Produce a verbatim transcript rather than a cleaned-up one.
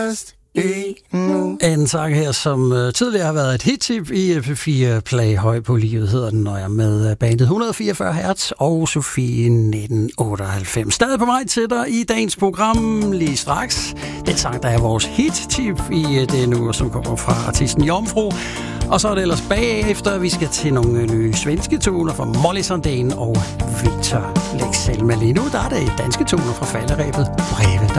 En sang her, som uh, tidligere har været et hit-tip i P fire Play. Høj på livet hedder den, når jeg er med bandet et hundrede og fireogfyrre hertz og Sofie nitten otteoghalvfems. Stadig på vej til dig i dagens program lige straks. Den sang, der er vores hit-tip i det nu, som kommer fra artisten Jomfru. Og så er det ellers bagefter, vi skal til nogle nye svenske toner fra Molly Sandén og Victor Leksell. Men lige nu, der er det danske toner fra falderæbet Breve, der